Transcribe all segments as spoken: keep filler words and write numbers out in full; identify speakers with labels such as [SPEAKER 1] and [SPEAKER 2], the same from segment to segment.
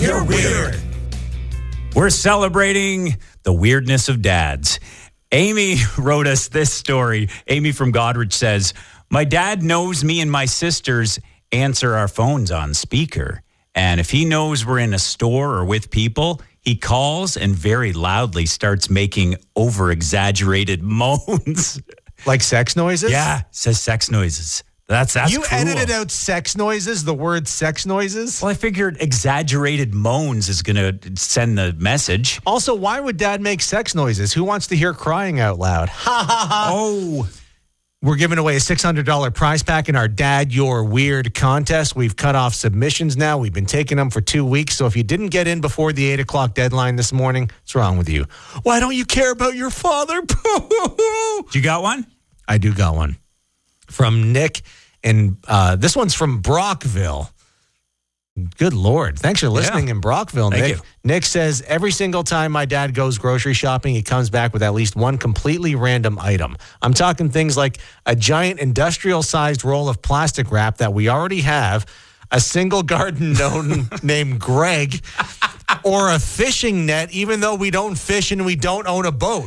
[SPEAKER 1] you're weird. We're celebrating the weirdness of dads. Amy wrote us this story. Amy from Godrich says, my dad knows me and my sisters answer our phones on speaker. And if he knows we're in a store or with people, he calls and very loudly starts making over-exaggerated moans.
[SPEAKER 2] Like sex noises?
[SPEAKER 1] Yeah, says sex noises. That's that's
[SPEAKER 2] You
[SPEAKER 1] cool.
[SPEAKER 2] edited out sex noises, the word sex noises?
[SPEAKER 1] Well, I figured exaggerated moans is going to send the message.
[SPEAKER 2] Also, why would dad make sex noises? Who wants to hear crying out loud? Ha ha ha.
[SPEAKER 1] Oh.
[SPEAKER 2] We're giving away a six hundred dollars prize pack in our Dad You're Weird contest. We've cut off submissions now. We've been taking them for two weeks. So if you didn't get in before the eight o'clock deadline this morning, what's wrong with you? Why don't you care about your father?
[SPEAKER 1] You got one?
[SPEAKER 2] I do got one. From Nick, and uh, this one's from Brockville. Good Lord. Thanks for listening
[SPEAKER 1] Yeah.
[SPEAKER 2] in Brockville,
[SPEAKER 1] Thank
[SPEAKER 2] Nick.
[SPEAKER 1] you.
[SPEAKER 2] Nick says, every single time my dad goes grocery shopping, he comes back with at least one completely random item. I'm talking things like a giant industrial-sized roll of plastic wrap that we already have, a single garden gnome named Greg, or a fishing net, even though we don't fish and we don't own a boat.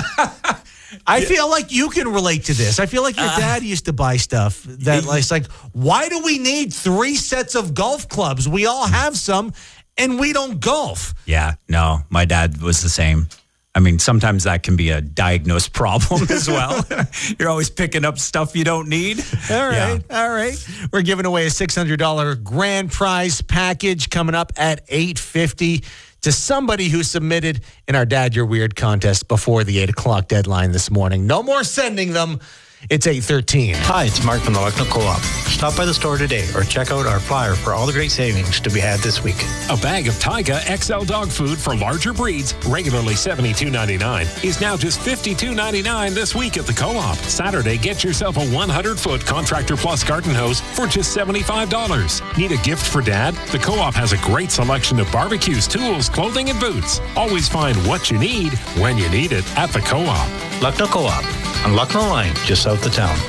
[SPEAKER 2] I feel like you can relate to this. I feel like your dad used to buy stuff that like, it's like, why do we need three sets of golf clubs? We all have some, and we don't golf.
[SPEAKER 1] Yeah, no, my dad was the same. I mean, sometimes that can be a diagnosed problem as well. You're always picking up stuff you don't need.
[SPEAKER 2] All right,
[SPEAKER 1] Yeah.
[SPEAKER 2] all right. We're giving away a six hundred dollars grand prize package coming up at eight fifty to somebody who submitted in our Dad You're Weird contest before the eight o'clock deadline this morning. No more sending them. It's eight thirteen.
[SPEAKER 3] Hi, it's Mark from the Lucknow Co-op. Stop by the store today or check out our flyer for all the great savings to be had this week.
[SPEAKER 4] A bag of Tyga X L dog food for larger breeds, regularly seventy-two ninety-nine, is now just fifty-two ninety-nine this week at the Co-op. Saturday, get yourself a one hundred foot Contractor Plus garden hose for just seventy-five dollars. Need a gift for Dad? The Co-op has a great selection of barbecues, tools, clothing, and boots. Always find what you need when you need it at the Co-op.
[SPEAKER 3] Lucknow Co-op on Lucknow Line, just south of town.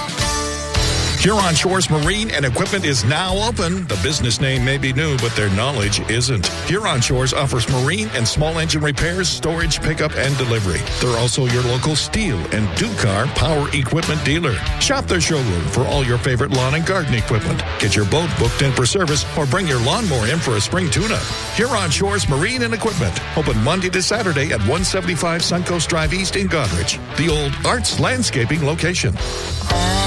[SPEAKER 5] Huron Shores Marine and Equipment is now open. The business name may be new, but their knowledge isn't. Huron Shores offers marine and small engine repairs, storage, pickup, and delivery. They're also your local steel and Ducar power equipment dealer. Shop their showroom for all your favorite lawn and garden equipment. Get your boat booked in for service or bring your lawnmower in for a spring tune-up. Huron Shores Marine and Equipment. Open Monday to Saturday at one seventy-five Suncoast Drive East in Godrich, the old Arts Landscaping location.